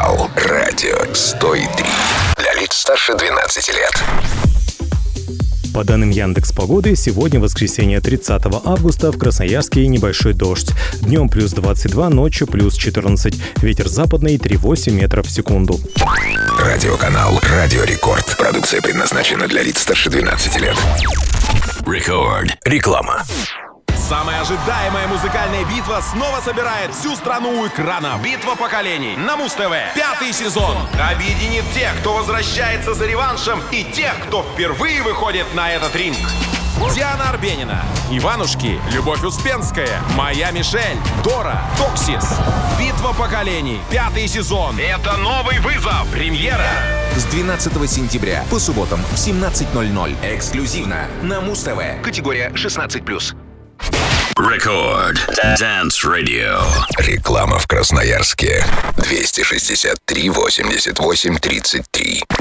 Радиоканал «Радио 103». Для лиц старше 12 лет. По данным Яндекс.Погоды, сегодня, воскресенье, 30 августа, в Красноярске небольшой дождь. Днем плюс 22, ночью плюс 14. Ветер западный 3,8 метров в секунду. Радиоканал «Радио Рекорд». Продукция предназначена для лиц старше 12 лет. Рекорд. Реклама. Самая ожидаемая музыкальная битва снова собирает всю страну у экрана. Битва поколений на Муз-ТВ. 5-й сезон объединит тех, кто возвращается за реваншем, и тех, кто впервые выходит на этот ринг. Диана Арбенина, Иванушки, Любовь Успенская, Моя Мишель, Дора, Токсис. Битва поколений. 5-й сезон. Это новый вызов. Премьера с 12 сентября по субботам в 17:00. Эксклюзивно на Муз-ТВ. Категория 16+. Рекорд. Dance Radio. Реклама в Красноярске. 263 88 33.